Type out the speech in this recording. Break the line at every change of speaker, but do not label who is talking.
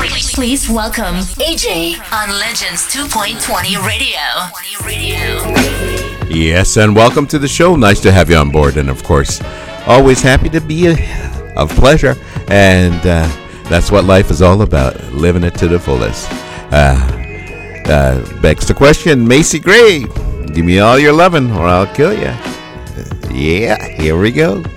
Please welcome AJ on Legends 2.20 Radio.
Yes, and welcome to the show. Nice to have you on board, and of course, always happy to be of pleasure, and that's what life is all about, living it to the fullest. Begs the question, Macy Gray, give me all your lovin' or I'll kill you. Yeah, here we go.